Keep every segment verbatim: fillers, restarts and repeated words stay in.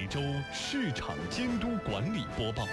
周市场监督管理播报。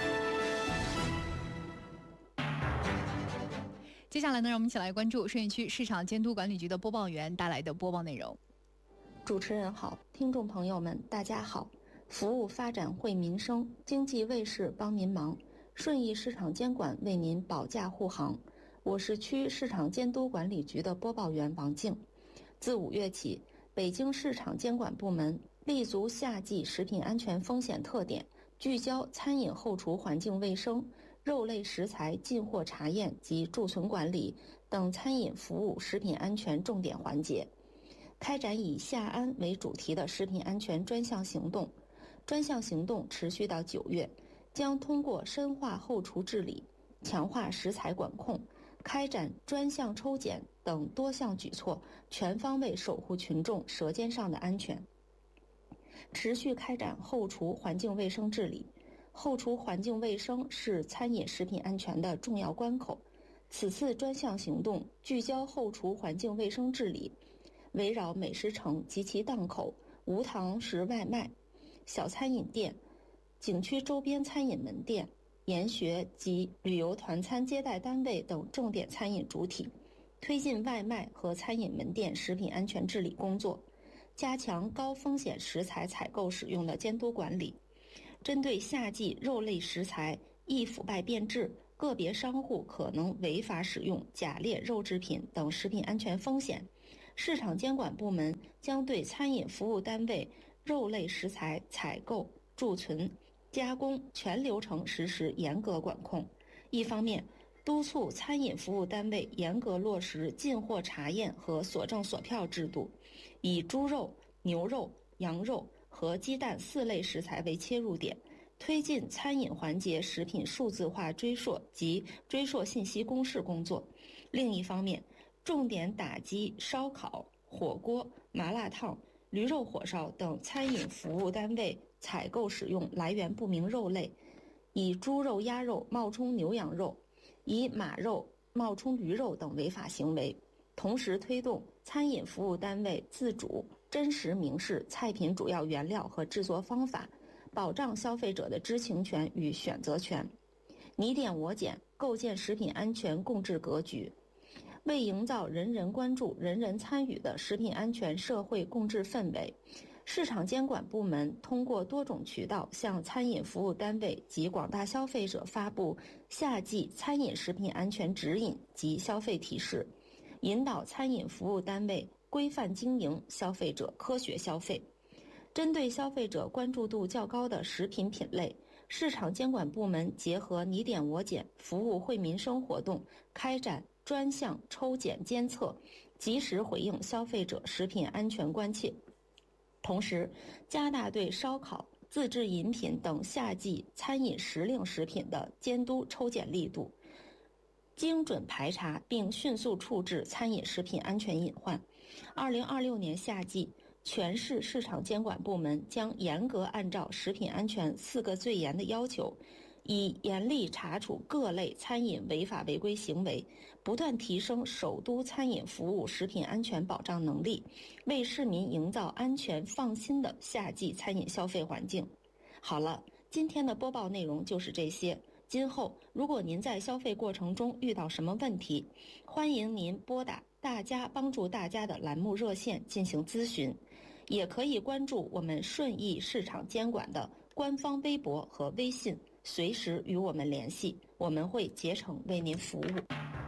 接下来呢，让我们一起来关注顺义区市场监督管理局的播报员带来的播报内容。 主持人好，听众朋友们大家好，服务发展惠民生，经济卫士帮您忙，顺义市场监管为您保驾护航。我是区市场监督管理局的播报员王静。自五月起，北京市场监管部门立足夏季食品安全风险特点，聚焦餐饮后厨环境卫生、肉类食材进货查验及贮存管理等餐饮服务食品安全重点环节，开展以夏安为主题的食品安全专项行动。专项行动持续到九月，将通过深化后厨治理、强化食材管控、开展专项抽检等多项举措，全方位守护群众舌尖上的安全。持续开展后厨环境卫生治理。后厨环境卫生是餐饮食品安全的重要关口。此次专项行动聚焦后厨环境卫生治理，围绕美食城及其档口、无堂食外卖、小餐饮店、景区周边餐饮门店、研学及旅游团餐接待单位等重点餐饮主体，推进外卖和餐饮门店食品安全治理工作，加强高风险食材采购使用的监督管理。针对夏季肉类食材易腐败变质，个别商户可能违法使用假劣肉制品等食品安全风险，市场监管部门将对餐饮服务单位肉类食材采购、贮存、加工全流程实施严格管控。一方面，督促餐饮服务单位严格落实进货查验和所证所票制度，以猪肉、牛肉、羊肉和鸡蛋四类食材为切入点，推进餐饮环节食品数字化追溯及追溯信息公示工作。另一方面，重点打击烧烤、火锅、麻辣烫、驴肉火烧等餐饮服务单位采购使用来源不明肉类，以猪肉、鸭肉冒充牛羊肉，以马肉冒充驴肉等违法行为。同时推动餐饮服务单位自主真实明示菜品主要原料和制作方法，保障消费者的知情权与选择权。你点我检，构建食品安全共治格局。为营造人人关注、人人参与的食品安全社会共治氛围，市场监管部门通过多种渠道向餐饮服务单位及广大消费者发布夏季餐饮食品安全指引及消费提示，引导餐饮服务单位规范经营，消费者科学消费。针对消费者关注度较高的食品品类，市场监管部门结合你点我检服务惠民生活动，开展专项抽检监测，及时回应消费者食品安全关切。同时，加大对烧烤、自制饮品等夏季餐饮时令食品的监督抽检力度，精准排查并迅速处置餐饮食品安全隐患。二零二六年夏季，全市市场监管部门将严格按照食品安全四个最严的要求，以严厉查处各类餐饮违法违规行为，不断提升首都餐饮服务食品安全保障能力，为市民营造安全放心的夏季餐饮消费环境。好了，今天的播报内容就是这些。今后如果您在消费过程中遇到什么问题，欢迎您拨打大家帮助大家的栏目热线进行咨询，也可以关注我们顺义市场监管的官方微博和微信，随时与我们联系，我们会竭诚为您服务。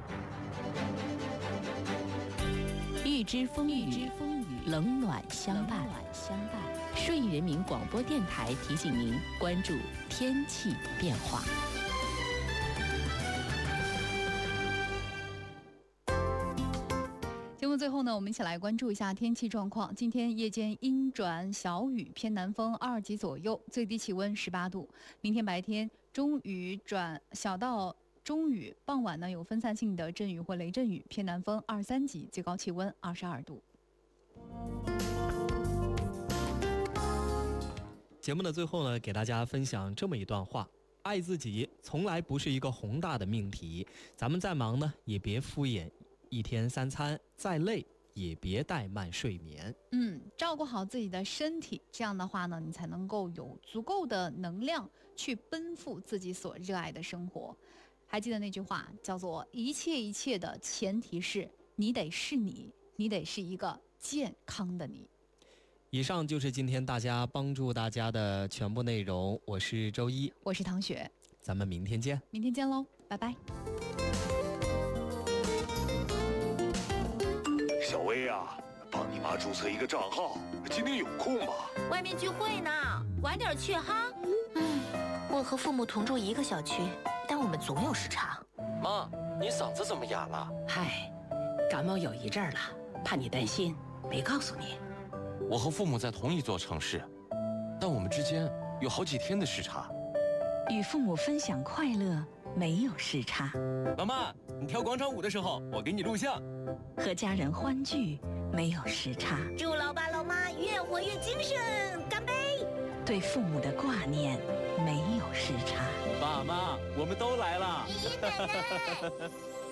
预知风雨，冷暖相伴。顺义人民广播电台提醒您关注天气变化。 节目最后呢，我们一起来关注一下天气状况。今天夜间阴转小雨，偏南风二级左右，最低气温十八度。明天白天中雨转小到中雨，傍晚呢有分散性的阵雨或雷阵雨，偏南风二三级，最高气温二十二度。 节目的最后呢，给大家分享这么一段话：爱自己从来不是一个宏大的命题，咱们再忙呢，也别敷衍。一天三餐，再累也别怠慢睡眠。 嗯，照顾好自己的身体，这样的话呢，你才能够有足够的能量去奔赴自己所热爱的生活。还记得那句话叫做一切一切的前提是你得是你，你得是一个健康的你。 以上就是今天大家帮助大家的全部内容，我是周一， 我是唐雪， 咱们明天见。 明天见喽，拜拜。 小薇啊，帮你妈注册一个账号，今天有空吗？ 外面聚会呢，晚点去哈。唉，我和父母同住一个小区，但我们总有时差。 妈，你嗓子怎么哑了？ 嗨，感冒有一阵儿了，怕你担心，没告诉你。 我和父母在同一座城市，但我们之间有好几天的时差。 与父母分享快乐，没有时差。 老妈，你跳广场舞的时候，我给你录像。 和家人欢聚，没有时差。 祝老爸老妈越活越精神，干杯！ 对父母的挂念，没有时差。 爸妈，我们都来了。 爷爷奶奶。